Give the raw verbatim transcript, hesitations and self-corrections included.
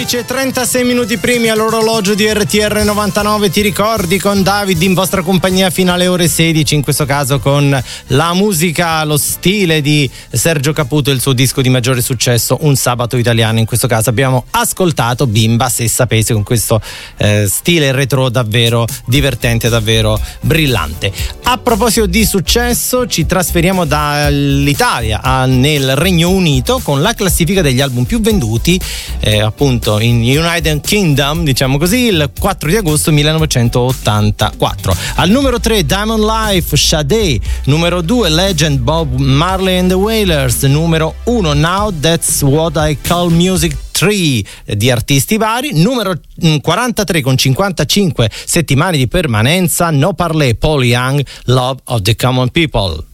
undici e trentasei minuti primi all'orologio di R T R novantanove, ti ricordi, con David in vostra compagnia fino alle ore sedici, in questo caso con la musica, lo stile di Sergio Caputo e il suo disco di maggiore successo, Un sabato italiano. In questo caso abbiamo ascoltato Bimba, se sapessi, con questo eh, stile retro davvero divertente, davvero brillante. A proposito di successo, ci trasferiamo dall'Italia a, nel Regno Unito con la classifica degli album più venduti eh, appunto in United Kingdom, diciamo così, il quattro di agosto millenovecentottantaquattro. Al numero tre Diamond Life, Sade. Numero due Legend, Bob Marley and the Wailers. Numero uno Now That's What I Call Music tre di artisti vari. Numero quarantatré con cinquantacinque settimane di permanenza No Parlé, Paul Young, Love of the Common People.